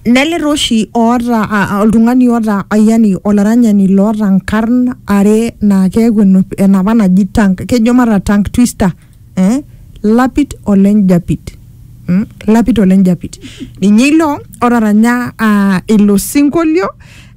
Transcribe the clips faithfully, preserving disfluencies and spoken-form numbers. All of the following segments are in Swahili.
nele roshi ora oltung'ani ora ayani olaranyani lora nkarn are na kegweno enapa naji tank kejo mara tank twister eh Lapit Olenjapit mm? Lapit Olenjapit ninye ilo oraranya uh, ilo sinkolio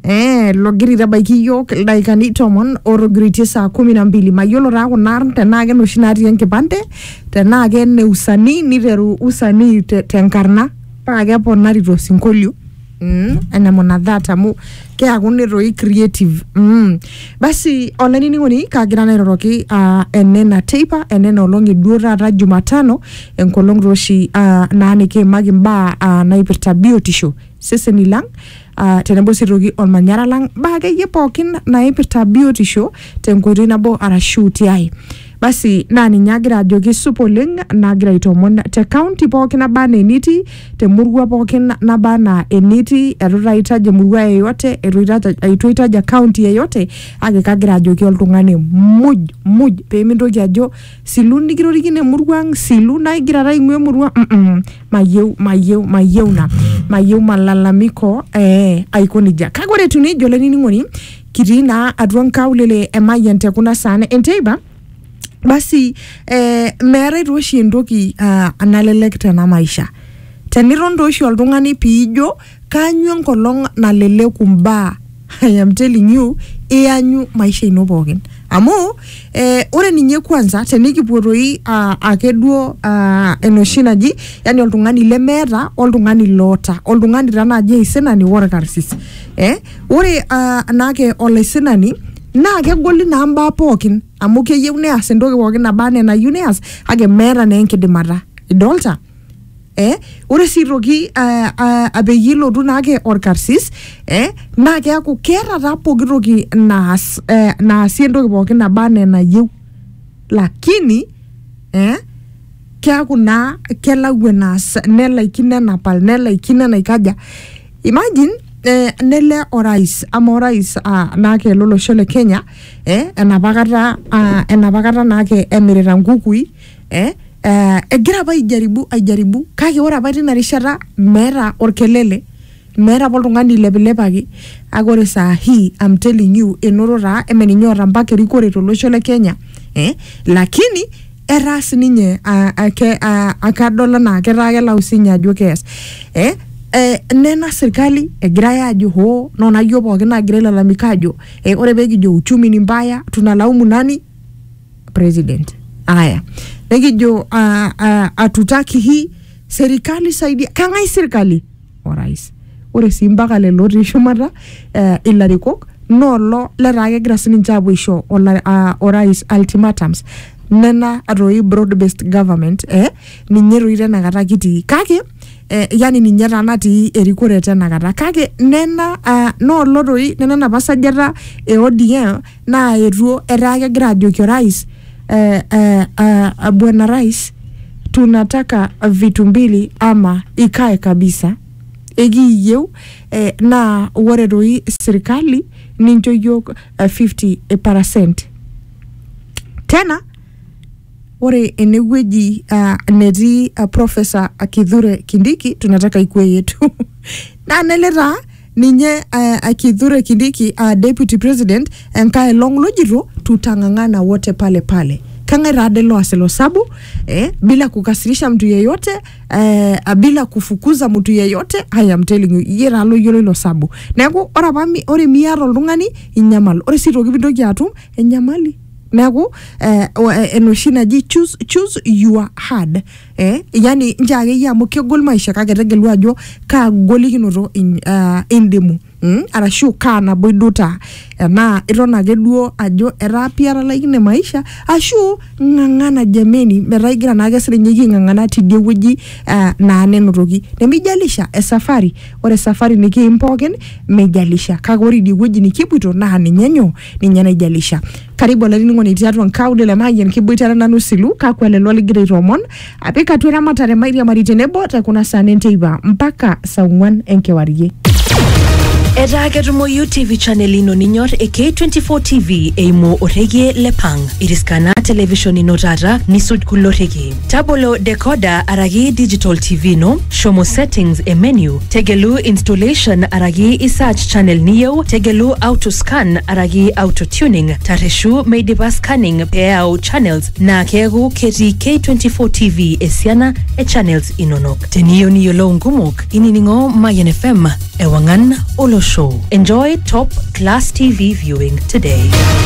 eh logirira baiki yok daikani tomon orogiriti saa kumi na mbili mayolo ra kunar tenake noshi natii enkipande tenake ne usani niteru usani te, tenkarna paa keponari to sinkolio mm ena mona that amu keaku netoi creative mm basi online ngoni kagira nairoroki uh, enena taper enena olongi dura ra Jumatano enkolong roshi uh, nani ke magimba uh, naipirta biotisho seseni lang uh, tenebo sirogi olmanyara lang baage ye pookin naipirta biotisho tenkoitoi nabo arashu tiai basi nani nyagira ajoki supoling nagira itomon te county pookin naba neniti te murua pookin naba na eniti erutaitaje murua yoyote erutaitaje county yoyote age kagira ajoki oltung'ani muj muj pe mintoki ajo silu nikirorikine murua silu naigira raingwe murua mm -mm. mayeu mayeu mayeu na mayeu malalamiko eh aikonija kagore tunijo lenini ngoni kitina atwan kaulele emayente kuna sana enteiba basi eh mere roshi ndoki uh, analelek tena maisha tenirondo oshi oltung'ani piijo kanyu enkolong naleleku mbaa I am telling you eanyu maisha ino pookin amu eh ore ninye kwanza tenikipotoi uh, akeduo uh, enoshi naji yani oltung'ani lemeeta oltung'ani lota oltung'ani tanaje isenani workarsis eh ore uh, nake olaisenani na kegoli namba pookin amu keyieu neas entoki pookin nabane na yuneas age meera na enkidimata idolta eh ore siroki uh, uh, abeyilo tu nake orkarsis eh na keaku keeta ta pokitoki naas eh, naas entoki pookin nabane na yieu lakini eh keaku na kelagwe naas nelaikine napal nelaikine naikaja imagine eh nele orais ama orais uh, nake lolo shole Kenya eh enapakata uh, enapakata nake emirita nkukui eh uh, egira ba ijaribu ajaribu kake ora ba tina rishata mera orkelele mera boltung'ani lebelepaki agore saa hii I'm telling you enorora emeninyora mpaka rikore to losho le Kenya eh lakini eras ninye uh, ake uh, akadola na kerake lausinya ajo kes eh eh nena serikali egira ajo ho nona yo pookin nagira lalamikajo eh ore bekijo uchumi ni mbaya tunalaumu nani president aya bekijo uh, uh, atutaki hii serikali saidia kangai serikali orais ore simbaka lelo rishumata uh, ilarikok nolo lerake gira sininche aboisho uh, orais ultimatums nena aroi broad based government eh ninyero irena kata kiti kake eh, yani ninyera nati erikore tena kata kake nena uh, no loroi nena napasajata e O D M na eruo erake gira ajoki rais eh, eh, uh, bwana rais tunataka vitu mbili ama ikae kabisa egiyeu eh, na wareroi serikali ninjo yok uh, fifty percent tena ore enegweji uh, neti uh, Professor Kithure Kindiki tunataka ikue yetu na neleta ninye uh, Kithure Kindiki uh, deputy president enkae long lojiro tutangangana wote pale pale kanga radelo aselo sabu eh bila kukasirisha mtu yeyote eh bila kufukuza mtu yeyote I am telling you yera lo yolo lo sabu neku ora bami ore miaro lungani inyamal ore sitoki bindoki atum enyamali neku eh enoshina ji choose choose your hard eh yani njage ya mukegol maisha kage tegelu ajo ka golikinoto in uh, indimu mm arashu kana boiduta na irona geduo ajo erapiara laikine maisha ashu ngangana jameni meraigira nage sirinyi ngangana tidie wuji uh, na nenotoki nemijalisha e safari ore safari niki impoken mejalisha kagori di wuji nikibuto na ninyenyo ninyana ijalisha karibu lalini ngoni tiatu nkaude le mayen kibuitara nanu silu kakwele loli gire romon apika tuera matare mairi ya maritenebo ta kuna sanente iba mpaka saungwan enkewarie Eta ketumoyu T V channel ino ninyor e K twenty-four T V eimu orege lepang. Iriskana television ino tata nisud kulo rege. Tabolo decoder aragi digital T V no, shomo settings e menu. Tegelu installation aragi isearch channel niyo, tegelu auto scan aragi auto tuning. Tareshu meidipa scanning peau channels na kegu keti K twenty-four T V esiana e channels inonok. Teniyo niyo lo ngumuk, ininingo Mayan F M, ewangan olo show. Enjoy top class T V viewing today.